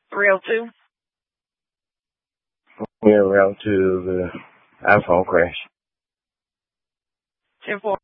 302. Yeah, route to the iPhone crash. 10-4.